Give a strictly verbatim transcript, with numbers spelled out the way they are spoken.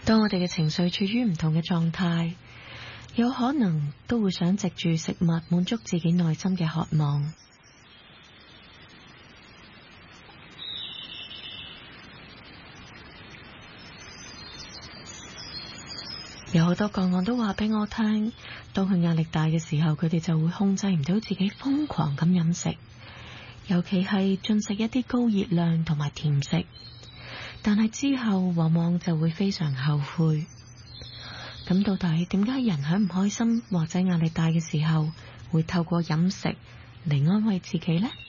當我哋嘅情緒處於唔同嘅狀態，有可能都會想藉住食物滿足自己內心嘅渴望。有好多個案都話俾我聽，當佢壓力大嘅時候，佢哋就會控制唔到自己瘋狂咁飲食，尤其係進食一啲高熱量同埋甜食，但係之後往往就會非常後悔。咁到底點解人喺唔開心或者壓力大嘅時候會透過飲食嚟安慰自己呢？